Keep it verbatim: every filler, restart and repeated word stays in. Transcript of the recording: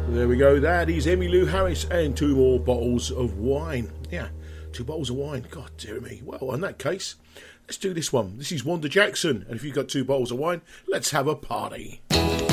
There we go. That is Emmylou Harris and two more bottles of wine. Yeah, two bottles of wine. God dear me. Well, in that case, let's do this one. This is Wanda Jackson. And if you've got two bottles of wine, let's have a party.